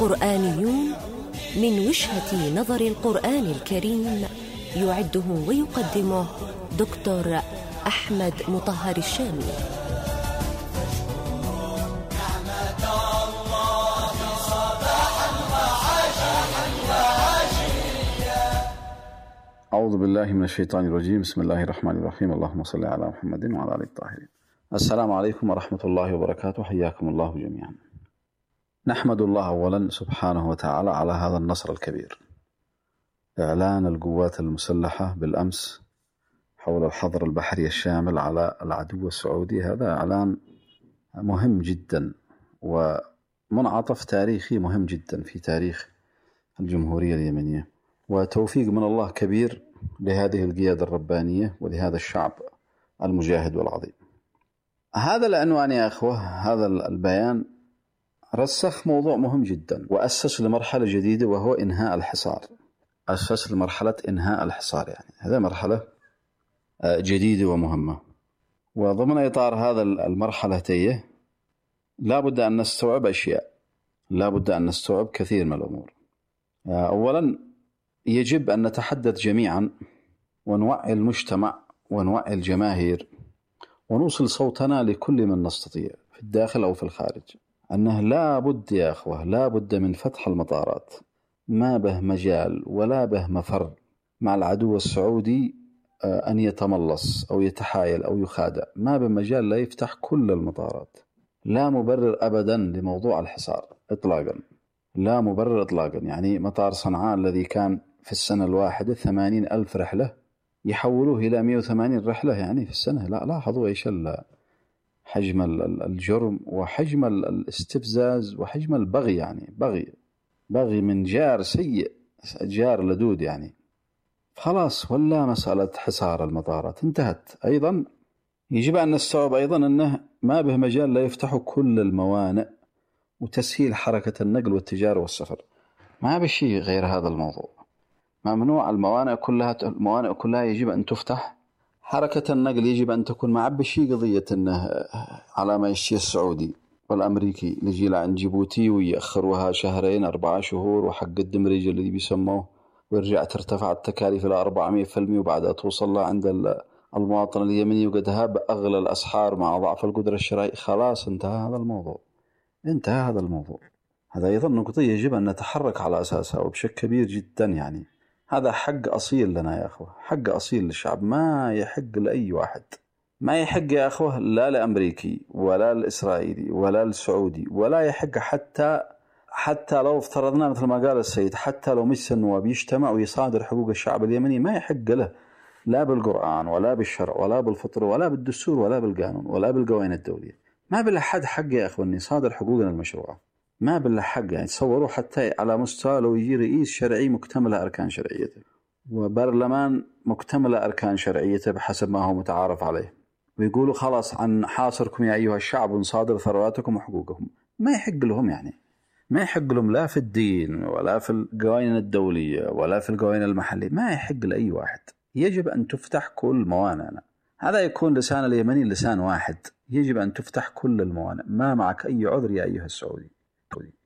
قرآنيون من وجهة نظر القرآن الكريم، يعده ويقدمه دكتور أحمد مطهر الشامي. أعوذ بالله من الشيطان الرجيم. بسم الله الرحمن الرحيم. اللهم صل على محمد وعلى آله الطاهرين. السلام عليكم ورحمة الله وبركاته. حياكم الله جميعا. نحمد الله أولا سبحانه وتعالى على هذا النصر الكبير، إعلان القوات المسلحة بالأمس حول الحظر البحري الشامل على العدو السعودي. هذا إعلان مهم جدا ومنعطف تاريخي مهم جدا في تاريخ الجمهورية اليمنية، وتوفيق من الله كبير لهذه القيادة الربانية ولهذا الشعب المجاهد والعظيم. هذا العنوان يا أخوة، هذا البيان رسخ موضوع مهم جدا وأسس لمرحلة جديدة، وهو إنهاء الحصار. أسس لمرحلة إنهاء الحصار، يعني هذا مرحلة جديدة ومهمة. وضمن إطار هذا المرحلة لا بد أن نستوعب أشياء، لا بد أن نستوعب كثير من الأمور. أولا يجب أن نتحدث جميعا ونوعي المجتمع ونوعي الجماهير ونوصل صوتنا لكل من نستطيع في الداخل أو في الخارج، أنه لا بد يا أخوة، لا بد من فتح المطارات. ما به مجال ولا به مفر مع العدو السعودي أن يتملص أو يتحايل أو يخادع. ما به مجال لا يفتح كل المطارات. لا مبرر أبدا لموضوع الحصار إطلاقا، لا مبرر إطلاقا. يعني مطار صنعاء الذي كان في السنة الواحدة 80,000 رحلة يحولوه إلى 180 رحلة يعني في السنة. لا، لاحظوا إيش حجم الجرم وحجم الاستفزاز وحجم البغي، يعني بغي من جار سيء، جار لدود يعني. خلاص، ولا مسألة حصار المطارات انتهت. أيضا يجب أن نستوعب أيضا أنه ما به مجال لا يفتحوا كل الموانئ وتسهيل حركة النقل والتجارة والسفر. ما بشيء غير هذا الموضوع. ممنوع الموانئ كلها يجب أن تفتح. حركة النقل يجب أن تكون مع بشيء قضية أنه على ما يشتي السعودي والأمريكي يجي لعند جيبوتي ويأخروها 2 4 شهور، وحق الدمريج اللي بيسموه، ويرجع ترتفع التكاليف إلى 400%، وبعدها توصل له عند المواطن اليمني وقدها بأغلى الأسعار مع ضعف القدرة الشرائية. خلاص انتهى هذا الموضوع، انتهى هذا الموضوع. هذا أيضا نقطة يجب أن نتحرك على أساسها وبشكل كبير جدا. يعني هذا حق أصيل لنا يا أخوة، حق أصيل للشعب، ما يحق لأي واحد. ما يحق يا أخوة لا لأمريكي ولا لإسرائيلي ولا للسعودي، ولا يحق حتى لو افترضنا مثل ما قال السيد، حتى لو مجلس النواب يجتمع ويصادر حقوق الشعب اليمني، ما يحق له، لا بالقرآن ولا بالشرع ولا بالفطر ولا بالدستور ولا بالقانون ولا بالقوانين الدولية. ما بلا حد حق يا أخوة أن يصادر حقوقنا المشروعة، ما بلا حق. يعني تصوروا حتى على مستوى لو يجي رئيس شرعي مكتمل أركان شرعيته وبرلمان مكتمل أركان شرعيته بحسب ما هو متعارف عليه، ويقولوا خلاص عن حاصركم يا أيها الشعب ونصادر ثرواتكم وحقوقهم، ما يحق لهم. يعني ما يحق لهم لا في الدين ولا في القوانين الدولية ولا في القوانين المحلية، ما يحق لأي واحد. يجب أن تفتح كل موانئنا. هذا يكون لسان اليمني لسان واحد. يجب أن تفتح كل الموانئ، ما معك أي عذر يا أيها السعودي.